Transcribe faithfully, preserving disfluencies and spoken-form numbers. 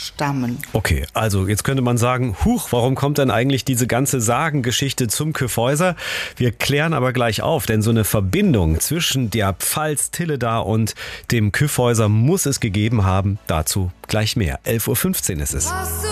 stammen. Okay, also jetzt könnte man sagen, huch, warum kommt denn eigentlich diese ganze Sagengeschichte zum Kyffhäuser? Wir klären aber gleich auf, denn so eine Verbindung zwischen der Pfalz Tilleda und dem Kyffhäuser muss es gegeben haben. Dazu gleich mehr. elf Uhr fünfzehn ist es.